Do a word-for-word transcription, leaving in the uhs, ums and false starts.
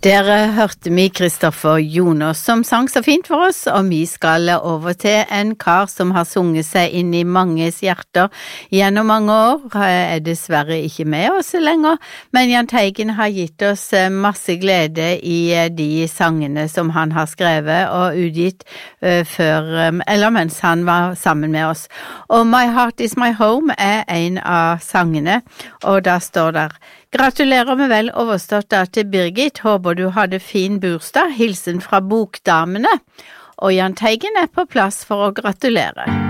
Dere hørte vi Kristoffer Jonas som sang så fint for oss, og vi skal over til en kar som har sunget seg inn i manges hjerter gjennom mange år. Er dessverre ikke med oss lenger, men Jahn Teigen har gitt oss masse glede i de sangene som han har skrevet og utgitt før, eller mens han var sammen med oss. Og My Heart Is My Home er en av sangene, og da står der: Gratulerer med vel overstått da til Birgit, håper du hadde fin bursdag, hilsen fra Bokdamene, og Jahn Teigen er på plass for å gratulere.